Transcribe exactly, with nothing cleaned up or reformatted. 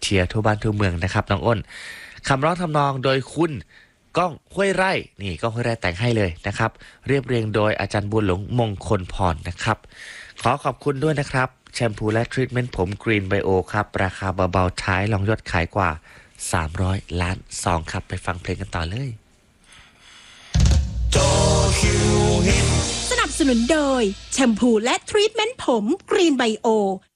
เชียร์ทั่วบ้านทั่วเมืองนะครับน้องอ้นคำร้องทำนองโดยคุณก้องห้วยไร่นี่ก้องห้วยไร่แต่งให้เลยนะครับเรียบเรียงโดยอาจารย์บุญหลงมงคลพรนะครับขอขอบคุณด้วยนะครับแชมพูและทรีทเมนต์ผมกรีนไบโอครับราคาเบาๆท้ายลองยอดขายกว่าสามร้อยล้านซองครับไปฟังเพลงกันต่อเลยสนับสนุนโดยแชมพูและทรีทเมนต์ผมกรีนไบโอ